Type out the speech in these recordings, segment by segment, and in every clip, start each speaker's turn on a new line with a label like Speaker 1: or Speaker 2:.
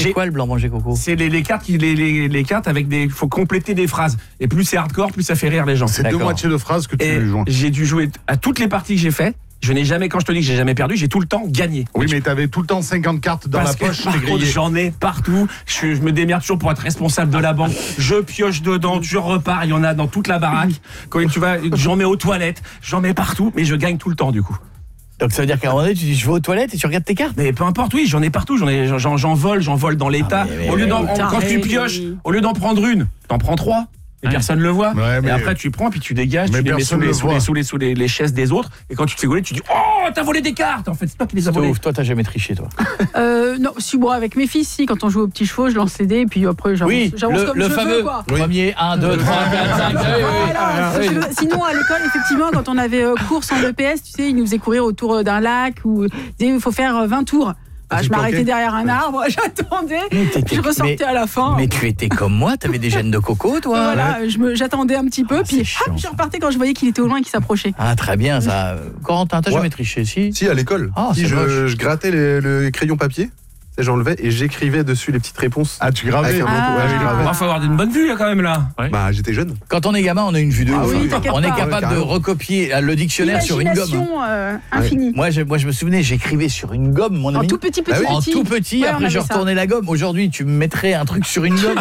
Speaker 1: C'est quoi le blanc manger coco?
Speaker 2: C'est les cartes, les cartes avec des. Il faut compléter des phrases. Et plus c'est hardcore, plus ça fait rire les gens.
Speaker 3: C'est deux moitiés de phrases que tu joues.
Speaker 2: J'ai dû jouer à toutes les parties que j'ai faites. Je n'ai jamais, quand je te dis que j'ai jamais perdu, j'ai tout le temps gagné.
Speaker 3: Oui, mais t'avais tout le temps 50 cartes dans la poche.
Speaker 2: Par contre, j'en ai partout. Je me démerde toujours pour être responsable de la banque. Je pioche dedans, je repars. Il y en a dans toute la baraque. Quand tu vas, j'en mets aux toilettes, j'en mets partout, mais je gagne tout le temps du coup.
Speaker 1: Donc ça veut dire qu'à un moment donné, tu dis je vais aux toilettes et tu regardes tes cartes.
Speaker 2: Mais peu importe, oui, j'en ai partout. J'en vole dans l'état. Quand tu pioches, au lieu d'en prendre une, t'en prends 3. Et personne le voit. Et après tu prends puis tu dégages, tu les mets sous les chaises des autres. Et quand tu te fais gauler, tu dis oh t'as volé des cartes. En fait c'est toi qui les as volées.
Speaker 1: Toi t'as jamais triché toi.
Speaker 4: Non, si moi avec mes fils, si quand on joue aux petits chevaux, je lance les dés et puis après j'avance comme
Speaker 1: le
Speaker 4: je
Speaker 1: fameux
Speaker 4: veux, quoi.
Speaker 1: Premier 1, 2, 3, 4, 5.
Speaker 4: Sinon à l'école effectivement quand on avait course en EPS, tu sais, ils nous faisaient courir autour d'un lac ou il faut faire 20 tours. Je m'arrêtais derrière un arbre, j'attendais, je ressortais à la fin.
Speaker 1: Mais tu étais comme moi, t'avais des gènes de coco, toi.
Speaker 4: Voilà, j'attendais un petit peu, puis hop, je repartais quand je voyais qu'il était au loin et qu'il s'approchait.
Speaker 1: Ah, très bien, ça. Corentin, t'as jamais triché, si?
Speaker 5: Si, à l'école. Je grattais le crayon papier. J'enlevais et j'écrivais dessus les petites réponses.
Speaker 3: Ah, tu gravais?
Speaker 2: Il faut avoir une bonne vue là quand même là.
Speaker 5: Bah j'étais jeune.
Speaker 1: Quand on est gamin, on a une vue de ouf. On est capable de recopier le dictionnaire sur une gomme.
Speaker 4: Infinie.
Speaker 1: Moi je me souvenais, j'écrivais sur une gomme, mon ami.
Speaker 4: En tout petit.
Speaker 1: En tout petit, après je retournais la gomme. Aujourd'hui, tu me mettrais un truc sur une gomme.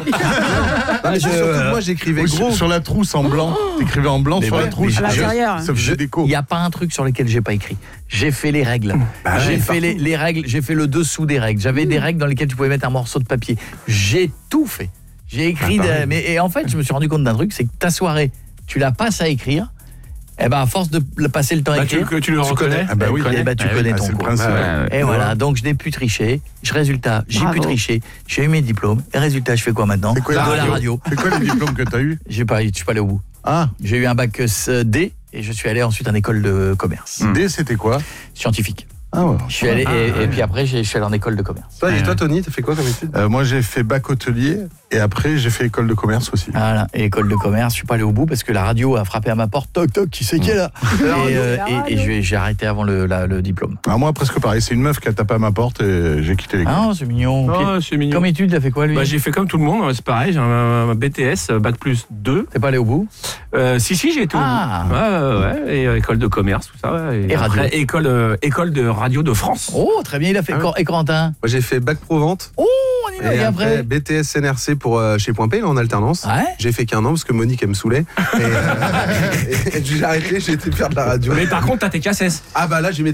Speaker 5: Moi j'écrivais gros.
Speaker 3: Sur la trousse en blanc. T'écrivais en blanc sur la trousse.
Speaker 5: Ça faisait déco.
Speaker 1: Il n'y a pas un truc sur lequel j'ai pas écrit. J'ai fait les règles. J'ai fait les règles, j'ai fait le dessous des règles. J'avais des règles dans lesquelles tu pouvais mettre un morceau de papier. J'ai tout fait. J'ai écrit et en fait, je me suis rendu compte d'un truc, c'est que ta soirée, tu la passes à écrire. Et à force de passer le temps à écrire,
Speaker 2: tu le reconnais.
Speaker 1: Tu connais ton cours. Et voilà, donc je n'ai plus triché. Résultat, j'ai pu tricher. J'ai eu mes diplômes. Et résultat, je fais quoi maintenant?
Speaker 3: De la radio. C'est quoi les diplômes que tu as eu?
Speaker 1: Je suis pas allé au bout. J'ai eu un bac D et je suis allé ensuite en école de commerce.
Speaker 3: D, c'était quoi?
Speaker 1: Scientifique. Je suis allé et puis après je suis allé en école de commerce.
Speaker 5: Et toi Tony, t'as fait quoi comme étude?
Speaker 3: Moi j'ai fait bac hôtelier et après j'ai fait école de commerce aussi.
Speaker 1: Voilà, et école de commerce, je suis pas allé au bout parce que la radio a frappé à ma porte, toc toc, qui c'est qui est là? Et j'ai arrêté avant le diplôme.
Speaker 3: Moi presque pareil, c'est une meuf qui a tapé à ma porte et j'ai quitté l'école.
Speaker 1: Ah, c'est mignon.
Speaker 2: C'est mignon.
Speaker 1: Comme étude, t'as fait quoi lui?
Speaker 2: J'ai fait comme tout le monde, c'est pareil, j'ai un BTS, bac plus 2.
Speaker 1: T'es pas allé au bout?
Speaker 2: Si j'ai été au bout. Et école de commerce, tout ça. Et radio. École de radio de France.
Speaker 1: Oh, très bien, il a fait. Et Corentin?
Speaker 5: Moi j'ai fait bac pro vente.
Speaker 1: Oh, on y va.
Speaker 5: Et après BTS NRC pour chez Point P en alternance. J'ai fait qu'1 an parce que Monique elle me saoulait. Et j'ai arrêté, j'ai été faire de la radio.
Speaker 2: Mais par contre t'as tes cassettes.
Speaker 5: Ah bah là j'ai mes